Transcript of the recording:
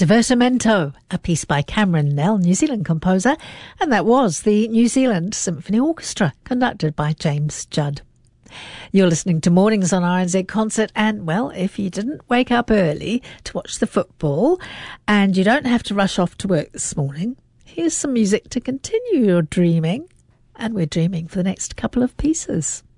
Divertimento, a piece by Cameron Nell, New Zealand composer, and that was the New Zealand Symphony Orchestra, conducted by James Judd. You're listening to Mornings on RNZ Concert, and, well, if you didn't wake up early to watch the football and you don't have to rush off to work this morning, here's some music to continue your dreaming, and we're dreaming for the next couple of pieces.